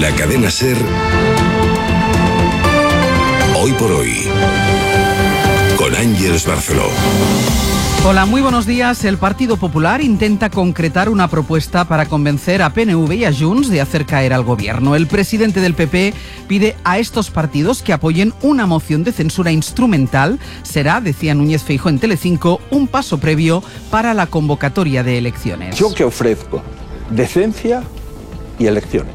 La cadena SER, Hoy por Hoy, con Ángeles Barceló. Hola, muy buenos días. El Partido Popular intenta concretar una propuesta para convencer a PNV y a Junts de hacer caer al gobierno. El presidente del PP pide a estos partidos que apoyen una moción de censura instrumental. Será, decía Núñez Feijóo en Telecinco, un paso previo para la convocatoria de elecciones. Yo que ofrezco decencia y elecciones.